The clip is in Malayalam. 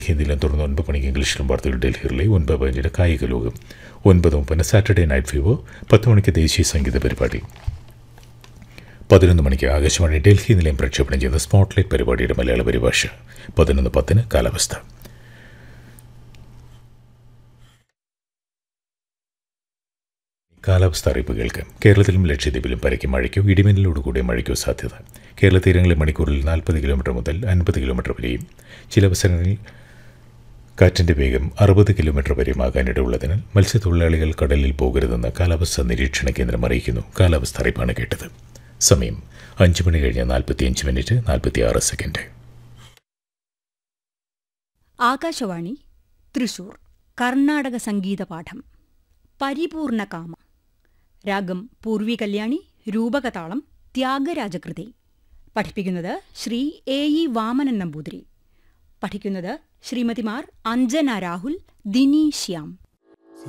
ഹിന്ദിയിലും തുടർന്ന് 9 മണിക്ക് ഇംഗ്ലീഷിലും വാർത്തകൾ ഡൽഹിയിലെ 9:15 കായിക ലോകം. 9:30 സാറ്റർഡേ നൈറ്റ് ഫീവർ. 10 മണിക്ക് ദേശീയ സംഗീത പരിപാടി. 11 മണിക്ക് ആകാശവാണി ഡൽഹി നിലയം പ്രക്ഷേപണം ചെയ്യുന്ന സ്പോട്ട്ലൈറ്റ് പരിപാടിയുടെ മലയാള പരിഭാഷ. 11:10 കാലാവസ്ഥ. കാലാവസ്ഥ അറിയിപ്പ് കേൾക്കാം. കേരളത്തിലും ലക്ഷദ്വീപിലും പരക്കെ മഴയ്ക്കോ ഇടിമിന്നലോടുകൂടിയ മഴയ്ക്കോ സാധ്യത. കേരള തീരങ്ങളിൽ മണിക്കൂറിൽ 40 കിലോമീറ്റർ മുതൽ 50 കിലോമീറ്റർ വരെയും ചില അവസരങ്ങളിൽ കാറ്റിൻ്റെ വേഗം 60 കിലോമീറ്റർ വരെയുമാകാനിടയുള്ളതിനാൽ മത്സ്യത്തൊഴിലാളികൾ കടലിൽ പോകരുതെന്ന് കാലാവസ്ഥാ നിരീക്ഷണ കേന്ദ്രം അറിയിക്കുന്നു. കാലാവസ്ഥ അറിയിപ്പാണ് കേട്ടത്. സമയം 5 മണി കഴിഞ്ഞ് 45 മിനിറ്റ് 46 സെക്കൻഡ്. ആകാശവാണി തൃശൂർ. കർണാടക സംഗീത പാഠം. പരിപൂർണകാമ. രാഗം പൂർവി കല്യാണി. രൂപകതാളം ത്യാഗരാജകൃതി. പഠിപ്പിക്കുന്നത് ശ്രീ എ.ഇ. വാമനൻ നമ്പൂതിരി. പഠിക്കുന്നത് ശ്രീമതിമാർ അഞ്ജന രാഹുൽ, ദിനി ശ്യാം.